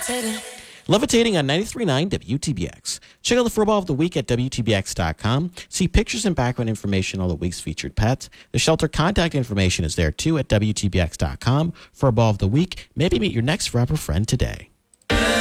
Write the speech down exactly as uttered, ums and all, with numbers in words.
Levitating on ninety-three point nine W T B X. Check out the Furball of the Week at W T B X dot com. See pictures and background information on the week's featured pets. The shelter contact information is there too at W T B X dot com. Furball of the Week. Maybe meet your next forever friend today.